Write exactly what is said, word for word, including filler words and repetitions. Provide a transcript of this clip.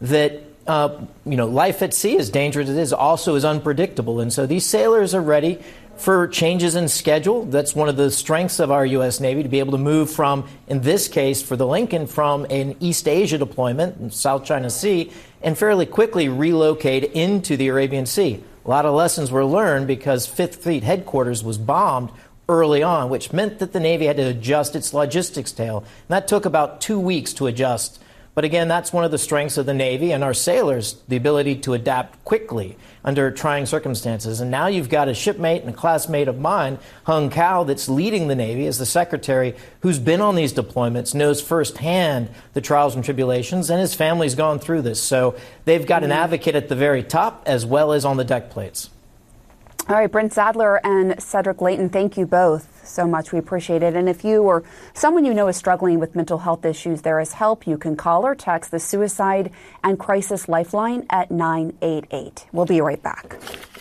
that uh, you know, life at sea, as dangerous as it is, also is unpredictable. And so these sailors are ready for changes in schedule. That's one of the strengths of our U S. Navy, to be able to move from, in this case, for the Lincoln, from an East Asia deployment in South China Sea and fairly quickly relocate into the Arabian Sea. A lot of lessons were learned because Fifth Fleet headquarters was bombed early on, which meant that the Navy had to adjust its logistics tail. And that took about two weeks to adjust. But again, that's one of the strengths of the Navy and our sailors, the ability to adapt quickly under trying circumstances. And now you've got a shipmate and a classmate of mine, Hung Kao, that's leading the Navy as the secretary, who's been on these deployments, knows firsthand the trials and tribulations, and his family's gone through this. So they've got an advocate at the very top as well as on the deck plates. All right, Brent Sadler and Cedric Leighton, thank you both so much. We appreciate it. And if you or someone you know is struggling with mental health issues, there is help. You can call or text the Suicide and Crisis Lifeline at nine eight eight. We'll be right back.